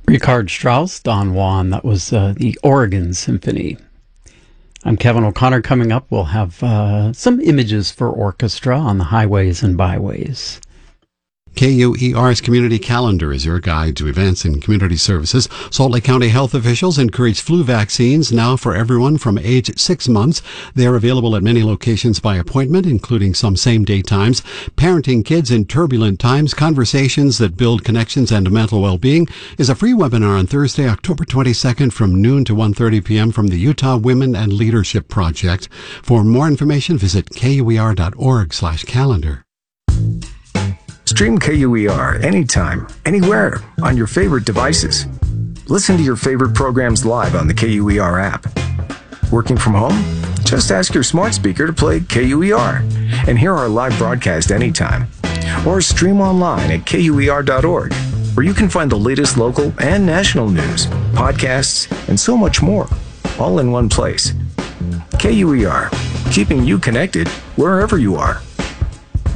Richard Strauss, Don Juan. That was the Oregon Symphony. I'm Kevin O'Connor. Coming up, we'll have some images for orchestra on the highways and byways. KUER's Community Calendar is your guide to events and community services. Salt Lake County health officials encourage flu vaccines now for everyone from age 6 months. They are available at many locations by appointment, including some same-day times. Parenting Kids in Turbulent Times, Conversations that Build Connections and Mental Well-Being is a free webinar on Thursday, October 22nd from noon to 1:30 p.m. from the Utah Women and Leadership Project. For more information, visit KUER.org/calendar. Stream KUER anytime, anywhere, on your favorite devices. Listen to your favorite programs live on the KUER app. Working from home? Just ask your smart speaker to play KUER and hear our live broadcast anytime. Or stream online at KUER.org, where you can find the latest local and national news, podcasts, and so much more, all in one place. KUER, keeping you connected wherever you are.